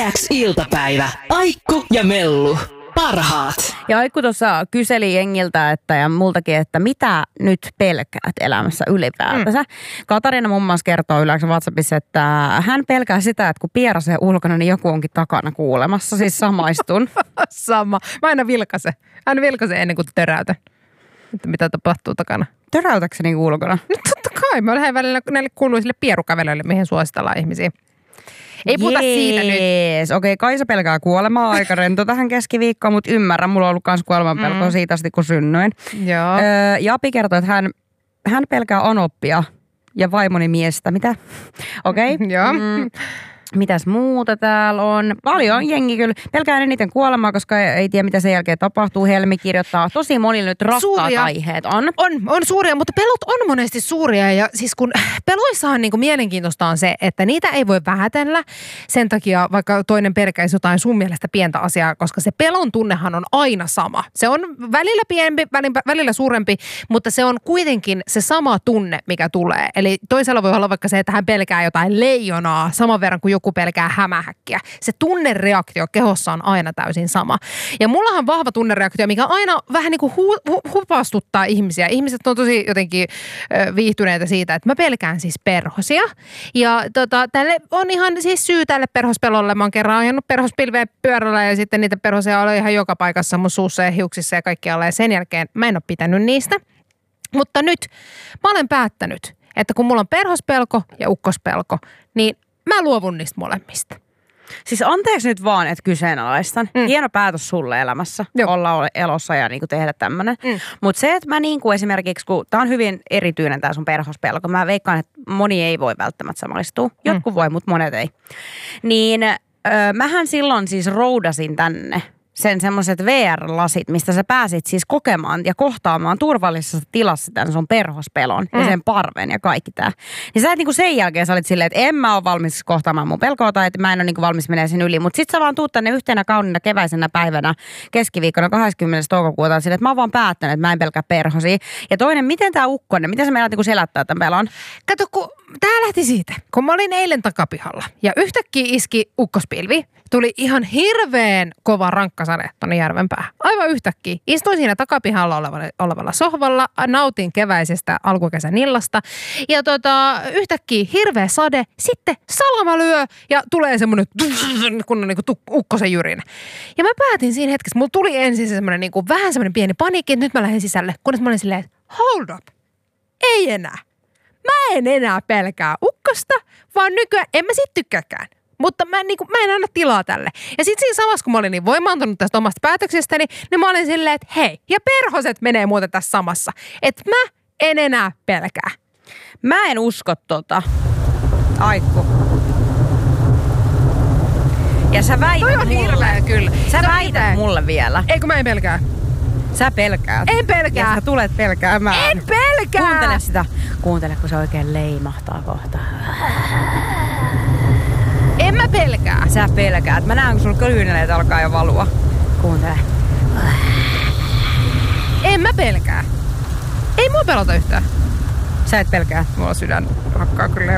X-iltapäivä. Aikku ja Mellu. Parhaat. Ja Aikku tuossa kyseli jengiltä ja multakin, että mitä nyt pelkäät elämässä ylipäätänsä. Katariina muun muassa kertoo yleensä WhatsAppissa, että hän pelkää sitä, että kun pierasee ulkona, niin joku onkin takana kuulemassa. Siis samaistun. Sama. Mä aina vilkaisen. Aina vilkaisen ennen kuin töräytän. Että mitä tapahtuu takana. Töräytätkö niin ulkona? No totta kai. Mä lähden välillä näille kuuluisille pierukävelyille, mihin suositellaan ihmisiä. Ei puhuta siitä nyt. Okei, Kaisa pelkää kuolemaa, aika rento tähän keskiviikkoon, mutta ymmärrän, mulla on ollut myös kuoleman pelkoa siitä asti, kun synnyin. Joo. Japi kertoo, että hän pelkää anoppia ja vaimoni miestä. Mitä? Okei. Joo. Mitäs muuta täällä on? Paljon jengi kyllä. Pelkää eniten kuolemaa, koska ei tiedä, mitä sen jälkeen tapahtuu. Helmi kirjoittaa. Tosi monille nyt rakkaat aiheet on. On suuria, mutta pelot on monesti suuria. Ja siis kun peloissahan niin kuin mielenkiintoista on se, että niitä ei voi vähätellä. Sen takia vaikka toinen pelkäisi jotain sun mielestä pientä asiaa, koska se pelon tunnehan on aina sama. Se on välillä pienempi, välillä suurempi, mutta se on kuitenkin se sama tunne, mikä tulee. Eli toisella voi olla vaikka se, että hän pelkää jotain leijonaa saman verran kuin joku pelkää hämähäkkiä. Se tunnereaktio kehossa on aina täysin sama. Ja mullahan on vahva tunnereaktio, mikä aina vähän niin kuin hupastuttaa ihmisiä. Ihmiset on tosi jotenkin viihtyneitä siitä, että mä pelkään siis perhosia. Ja tälle on ihan siis syy tälle perhospelolle. Mä oon kerran ajanut perhospilveä pyörällä ja sitten niitä perhosia oli ihan joka paikassa mun suussa ja hiuksissa ja kaikkialla. Ja sen jälkeen mä en ole pitänyt niistä. Mutta nyt mä olen päättänyt, että kun mulla on perhospelko ja ukkospelko, niin mä luovun niistä molemmista. Siis anteeksi nyt vaan, että kyseenalaistan. Hieno päätös sulle elämässä. Joo. Olla elossa ja niinku tehdä tämmönen. Mutta se, että mä niinku esimerkiksi, kun tää on hyvin erityinen tää sun perhospelko. Mä veikkaan, että moni ei voi välttämättä samaistua. Jotkut voi, mutta monet ei. Niin mähän silloin siis roudasin tänne sen semmoiset VR-lasit, mistä sä pääsit siis kokemaan ja kohtaamaan turvallisessa tilassa tämän sun perhospelon ja sen parven ja kaikki tää. Niin sä et niinku sen jälkeen sä olit silleen, että en mä ole valmis kohtaamaan mun pelkoa tai että mä en ole niinku valmis menee sen yli. Mutta sit sä vaan tuut tänne yhtenä kauniina keväisenä päivänä keskiviikkona 20. toukokuuta silleen, että mä oon vaan päättänyt, että mä en pelkää perhosia. Ja toinen, miten tää ukkonen, miten sä meinaat niinku selättää tämän pelon? Kato, kun tää lähti siitä, kun mä olin eilen takapihalla ja yhtäkkiä iski ukkospilvi. Tuli ihan hirveän kova rankkasade tonne järven päähän. Aivan yhtäkkiä. Istuin siinä takapihalla olevalla sohvalla, nautin keväisestä alkukesän illasta. Ja yhtäkkiä hirveä sade, sitten salama lyö ja tulee semmoinen kunnon niinku ukkosen jyrinä. Ja mä päätin siinä hetkessä, mulla tuli ensin semmoinen niinku, vähän semmoinen pieni paniikki, että nyt mä lähden sisälle. Kunnes mä olin silleen, että hold up, ei enää. Mä en enää pelkää ukkosta, vaan nykyään en mä sit tykkääkään. Mutta mä en anna tilaa tälle. Ja sit siinä samassa, kun mä olin niin voimaantunut tästä omasta päätöksestäni, niin mä olin silleen, että hei, ja perhoset menee muuten tässä samassa. Että mä en enää pelkää. Mä en usko Aikku. Ja sä väität toi on hirveä kyllä. Sä väität mulle vielä. Eikö mä en pelkää? Sä pelkäät. En pelkää. Ja sä tulet pelkäämään. En pelkää. Kuuntele sitä. Kuuntele, kun se oikein leimahtaa kohta. En mä pelkää. Sä pelkäät. Mä näen, kun sulla kyyneleet alkaa jo valua. Kuuntele. En mä pelkää. Ei mua pelota yhtään. Sä et pelkää. Mulla sydän hakkaa kyllä